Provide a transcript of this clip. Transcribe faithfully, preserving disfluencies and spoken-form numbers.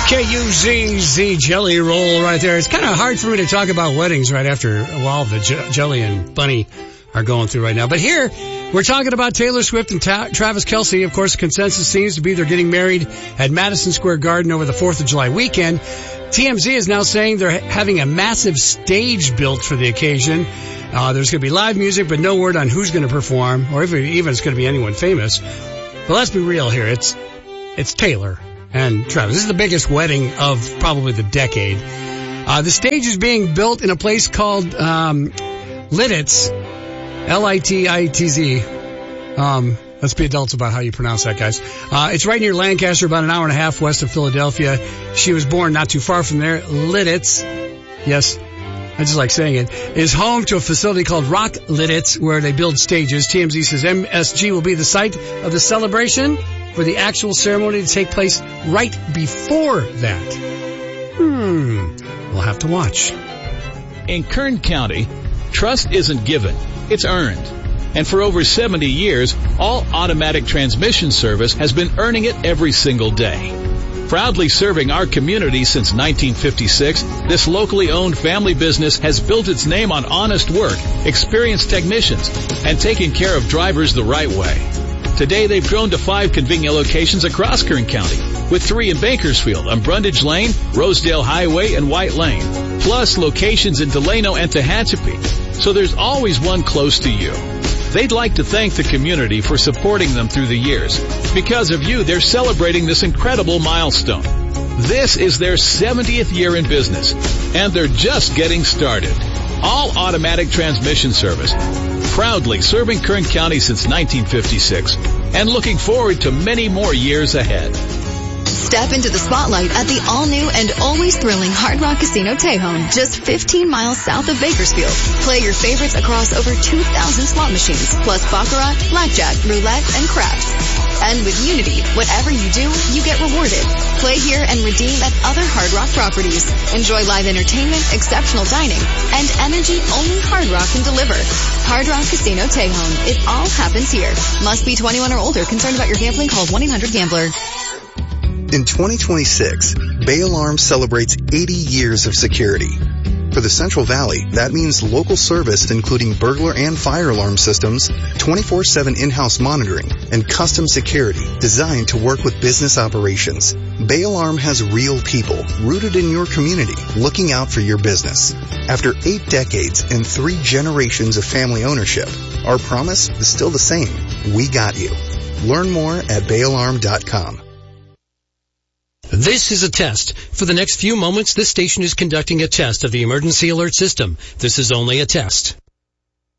K U Z Z Jelly Roll right there. It's kind of hard for me to talk about weddings right after all the Je- Jelly and Bunny are going through right now. But here, we're talking about Taylor Swift and Ta- Travis Kelce. Of course, the consensus seems to be they're getting married at Madison Square Garden over the fourth of July weekend. T M Z is now saying they're having a massive stage built for the occasion. Uh, there's going to be live music, but no word on who's going to perform, or if it, even it's going to be anyone famous. But let's be real here. It's it's Taylor and Travis. This is the biggest wedding of probably the decade. Uh, the stage is being built in a place called um, Lititz, L I T I T Z. Um, let's be adults about how you pronounce that, guys. Uh, it's right near Lancaster, about an hour and a half west of Philadelphia. She was born not too far from there. Lititz, yes, I just like saying it, is home to a facility called Rock Lititz, where they build stages. T M Z says M S G will be the site of the celebration for the actual ceremony to take place right before that. Hmm, we'll have to watch. In Kern County, trust isn't given, it's earned. And for over seventy years, All Automatic Transmission Service has been earning it every single day. Proudly serving our community since nineteen fifty-six, this locally owned family business has built its name on honest work, experienced technicians, and taking care of drivers the right way. Today, they've grown to five convenient locations across Kern County, with three in Bakersfield, on Brundage Lane, Rosedale Highway, and White Lane, plus locations in Delano and Tehachapi. So there's always one close to you. They'd like to thank the community for supporting them through the years. Because of you, they're celebrating this incredible milestone. This is their seventieth year in business, and they're just getting started. All Automatic Transmission Service, proudly serving Kern County since nineteen fifty-six, and looking forward to many more years ahead. Step into the spotlight at the all-new and always thrilling Hard Rock Casino Tejon, just fifteen miles south of Bakersfield. Play your favorites across over two thousand slot machines, plus baccarat, blackjack, roulette, and craps. And with Unity, whatever you do, you get rewarded. Play here and redeem at other Hard Rock properties. Enjoy live entertainment, exceptional dining, and energy only Hard Rock can deliver. Hard Rock Casino Tejon. It all happens here. Must be twenty-one or older. Concerned about your gambling? Call one eight hundred gambler. In twenty twenty-six, Bay Alarm celebrates eighty years of security. For the Central Valley, that means local service including burglar and fire alarm systems, twenty-four seven in-house monitoring, and custom security designed to work with business operations. Bay Alarm has real people rooted in your community looking out for your business. After eight decades and three generations of family ownership, our promise is still the same. We got you. Learn more at bay alarm dot com. This is a test. For the next few moments, this station is conducting a test of the emergency alert system. This is only a test.